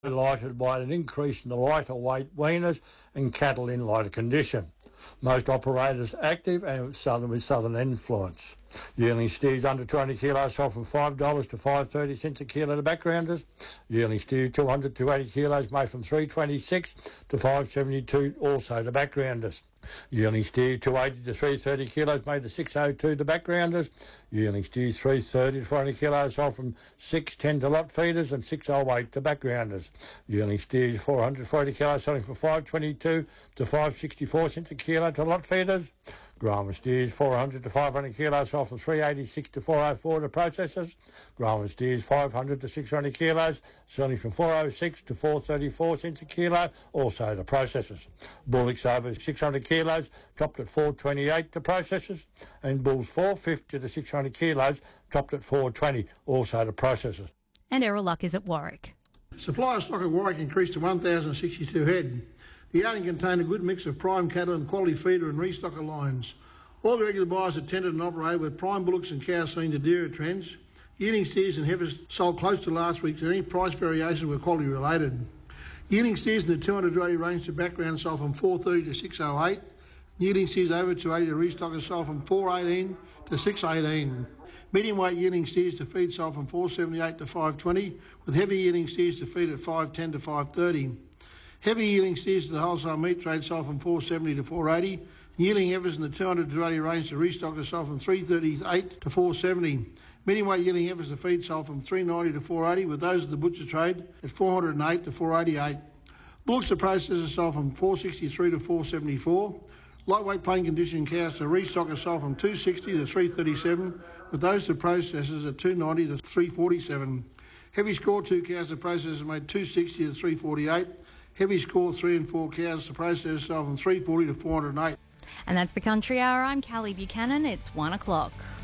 highlighted by an increase in the lighter weight weaners and cattle in lighter condition. Most operators active and with southern influence. Yearling steers under 200 kilos sold from $5 to $5.30 a kilo to backgrounders. Yearling steers 200 to 80 kilos made from $3.26 to $5.72 also to backgrounders. Yearling steers 280 to 330 kilos made to $6.02 to backgrounders. Yearling steers 330 to 400 kilos sold from $6.10 to lot feeders and $6.08 to backgrounders. Yearling steers 440 kilos selling from $5.22 to $5.64 a kilo to lot feeders. Graham steers 400 to 500 kilos sold from $3.86 to $4.04 to processors. Graham steers 500 to 600 kilos selling from $4.06 to $4.34 a kilo also to processors. Bullocks over 600 kilos topped at $4.28 to processors, and bulls 450 to 600 kilos topped at $4.20 also to processors. And Errol Luck is at Warwick. Supply of stock at Warwick increased to 1,062 head. The yarding contained a good mix of prime cattle and quality feeder and restocker lines. All the regular buyers attended and operated with prime bullocks and cows seen the dearer trends. Yearling steers and heifers sold close to last week, and any price variations were quality related. Yearling steers in the 200 to 80 range to background sold from $4.30 to $6.08. Yearling steers over 280 to restockers sold from $4.18 to $6.18. Medium weight yearling steers to feed sold from $4.78 to $5.20, with heavy yearling steers to feed at $5.10 to $5.30. Heavy yearling steers to the wholesale meat trade sold from $4.70 to $4.80. Yearling heifers in the 200 to 80 range to restockers sold from $3.38 to $4.70. Medium weight yearling heifers to feed sold from $3.90 to $4.80, with those of the butcher trade at $408 to $4.88. Bullocks to processors sold from $4.63 to $4.74. Lightweight plain condition cows to restockers sold from $2.60 to $3.37, with those to processors at $2.90 to $3.47. Heavy score 2 cows to processors made $2.60 to $3.48. Heavy score 3 and 4 cows to processors sold from $3.40 to $408. And that's the Country Hour. I'm Callie Buchanan. It's 1 o'clock.